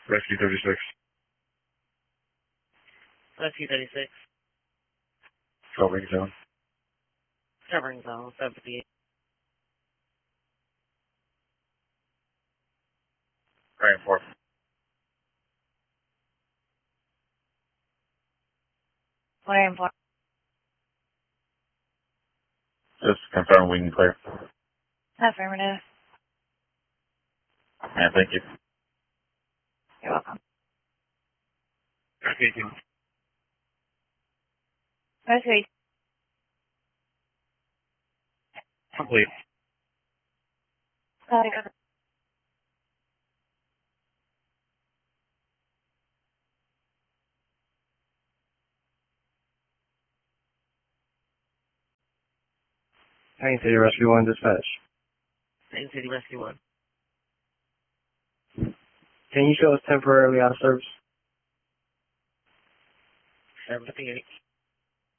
Rescue 36. Rescue 36. Covering zone. Covering zone 78. Ryan 4. Ryan 4. Just confirm we can clear. Affirmative. And thank you. You're welcome. Rescue 2. Rescue. Complete. Copy. Pine City Rescue 1 dispatch. Pine City Rescue 1. Can you show us temporarily out of service? 78.